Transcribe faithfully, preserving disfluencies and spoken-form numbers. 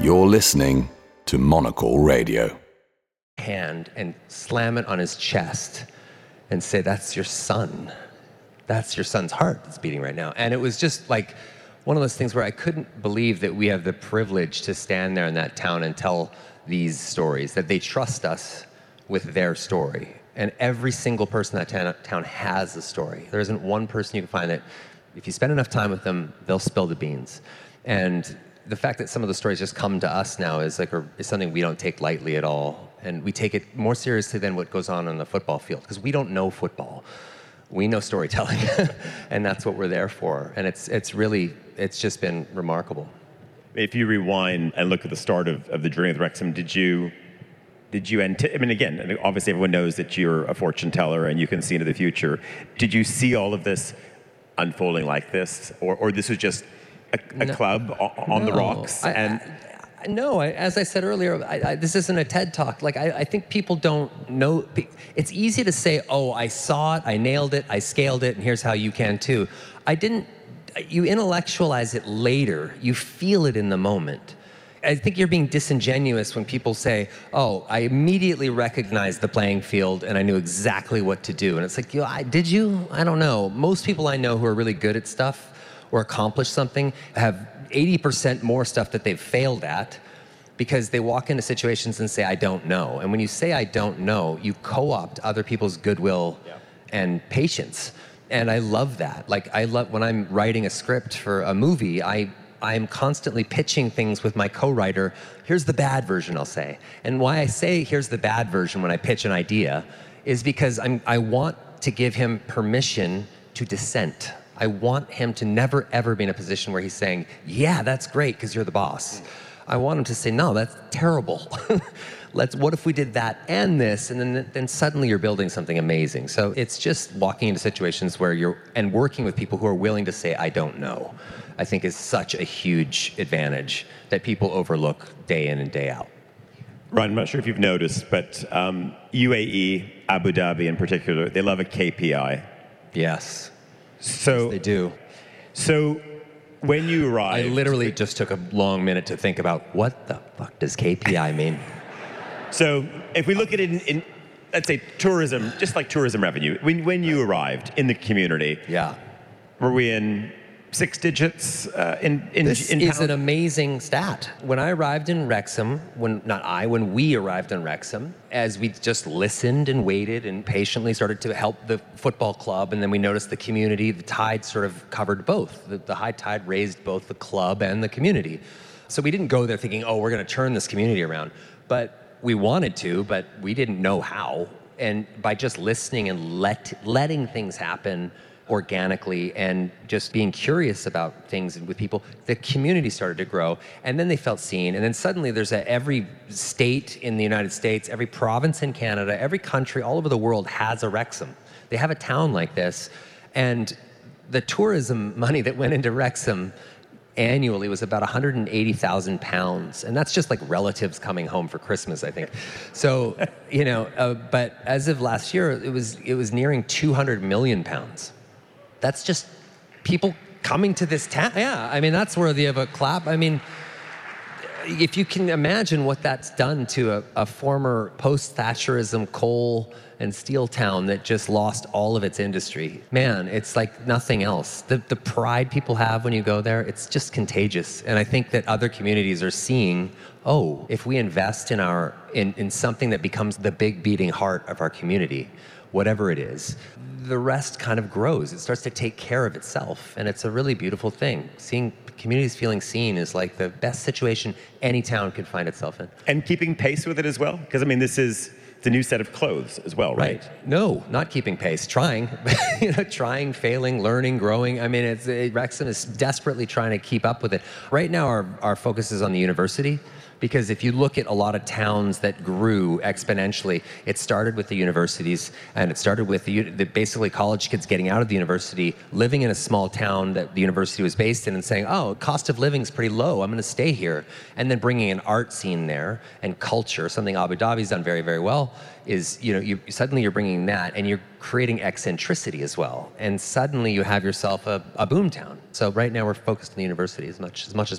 You're listening to Monocle Radio. Hand and slam it on his chest and say, that's your son. That's your son's heart that's beating right now. And it was just like one of those things where I couldn't believe that we have the privilege to stand there in that town and tell these stories, that they trust us with their story. And every single person in that town has a story. There isn't one person you can find that, if you spend enough time with them, they'll spill the beans. And the fact that some of the stories just come to us now is like a, is something we don't take lightly at all. And we take it more seriously than what goes on on the football field, because we don't know football. We know storytelling, and that's what we're there for. And it's it's really, it's just been remarkable. If you rewind and look at the start of, of the journey with Wrexham, did you, did you, ant- I mean, again, I mean, obviously everyone knows that you're a fortune teller and you can see into the future. Did you see all of this unfolding like this? Or, or this was just a, a no, club on no, the rocks? I, and I, no, I, as I said earlier, I, I, this isn't a TED Talk. Like, I, I think people don't know. It's easy to say, oh, I saw it, I nailed it, I scaled it, and here's how you can too. I didn't. You intellectualize it later. You feel it in the moment. I think you're being disingenuous when people say, oh, I immediately recognized the playing field and I knew exactly what to do. And it's like, yo, I, did you? I don't know. Most people I know who are really good at stuff or accomplish something have eighty percent more stuff that they've failed at because they walk into situations and say, I don't know. And when you say, I don't know, you co-opt other people's goodwill yeah. and patience. And I love that. Like, I love when I'm writing a script for a movie, I, I'm constantly pitching things with my co-writer. Here's the bad version, I'll say. And why I say here's the bad version when I pitch an idea is because I'm, I want to give him permission to dissent. I want him to never, ever be in a position where he's saying, yeah, that's great, because you're the boss. I want him to say, no, that's terrible. Let's, what if we did that and this? And then, then suddenly you're building something amazing. So it's just walking into situations where you're, and working with people who are willing to say, I don't know, I think is such a huge advantage that people overlook day in and day out. Ryan, I'm not sure if you've noticed, but um, U A E, Abu Dhabi in particular, they love a K P I. Yes. So yes, they do. So when you arrived... I literally just took a long minute to think about, what the fuck does K P I mean? So if we look at it in, in, let's say, tourism, just like tourism revenue, when, when you arrived in the community, yeah, were we in six digits uh, in, in This in is pound? an amazing stat. When I arrived in Wrexham, when not I, when we arrived in Wrexham, as we just listened and waited and patiently started to help the football club, and then we noticed the community, the tide sort of covered both. The, the high tide raised both the club and the community. So we didn't go there thinking, oh, we're going to turn this community around. But we wanted to, but we didn't know how. And by just listening and let, letting things happen organically and just being curious about things with people, the community started to grow. And then they felt seen. And then suddenly there's a, every state in the United States, every province in Canada, every country all over the world has a Wrexham. They have a town like this. And the tourism money that went into Wrexham annually was about one hundred eighty thousand pounds. And that's just like relatives coming home for Christmas, I think. So, you know, uh, but as of last year, it was, it was nearing two hundred million pounds. That's just people coming to this town. Yeah, I mean, that's worthy of a clap. I mean, if you can imagine what that's done to a, a former post-Thatcherism coal and steel town that just lost all of its industry. Man, it's like nothing else. The, the pride people have when you go there, it's just contagious. And I think that other communities are seeing, oh, if we invest in, our, in, in something that becomes the big beating heart of our community, whatever it is, the rest kind of grows. It starts to take care of itself. And it's a really beautiful thing. Seeing communities feeling seen is like the best situation any town could find itself in. And keeping pace with it as well? Because, I mean, this is the new set of clothes as well, right? Right. No, not keeping pace. Trying. you know, trying, failing, learning, growing. I mean, it's, it, Wrexham is desperately trying to keep up with it. Right now, our, our focus is on the university. Because if you look at a lot of towns that grew exponentially, it started with the universities, and it started with the, the basically college kids getting out of the university, living in a small town that the university was based in, and saying, oh, cost of living is pretty low, I'm going to stay here. And then bringing an art scene there and culture, something Abu Dhabi's done very, very well, is, you know, you, suddenly you're bringing that, and you're creating eccentricity as well. And suddenly you have yourself a, a boom town. So right now we're focused on the university as much as much as